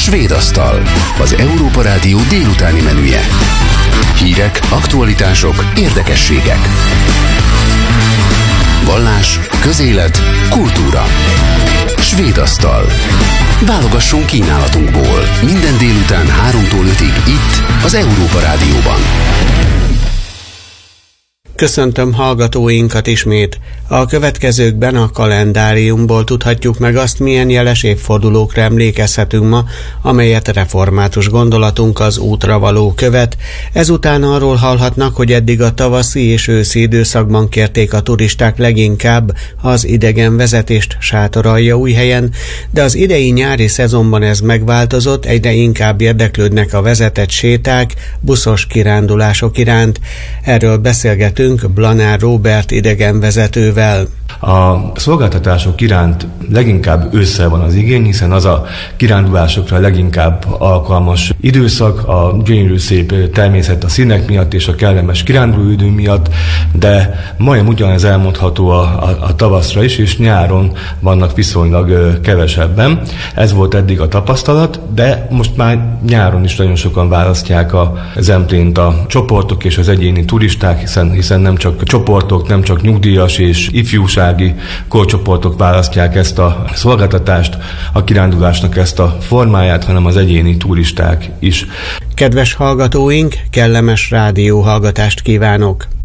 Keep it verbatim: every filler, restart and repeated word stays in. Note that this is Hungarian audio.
Svédasztal, az Európa Rádió délutáni menüje. Hírek, aktualitások, érdekességek. Vallás, közélet, kultúra. Svédasztal. Válogasson kínálatunkból. Minden délután háromtól ötig itt, az Európa Rádióban. Köszöntöm hallgatóinkat ismét. A következőkben a kalendáriumból tudhatjuk meg azt, milyen jeles évfordulókra emlékezhetünk ma, amelyet református gondolatunk az útra való követ. Ezután arról hallhatnak, hogy eddig a tavaszi és őszi időszakban kérték a turisták leginkább az idegen vezetést Sátoraljaújhelyen, de az idei nyári szezonban ez megváltozott, egyre inkább érdeklődnek a vezetett séták, buszos kirándulások iránt. Erről beszélgetünk Blanár Róbert idegenvezetővel. A szolgáltatások iránt leginkább ősszel van az igény, hiszen az a kirándulásokra leginkább alkalmas időszak, a gyönyörű szép természet a színek miatt és a kellemes kirándulóidő miatt, de majdnem ugyanez elmondható a, a, a tavaszra is, és nyáron vannak viszonylag kevesebben. Ez volt eddig a tapasztalat, de most már nyáron is nagyon sokan választják a Zemplént a csoportok és az egyéni turisták, hiszen, hiszen nem csak csoportok, nem csak nyugdíjas és ifjúsági korcsoportok választják ezt a szolgáltatást, a kirándulásnak ezt a formáját, hanem az egyéni turisták is. Kedves hallgatóink, kellemes rádióhallgatást kívánok!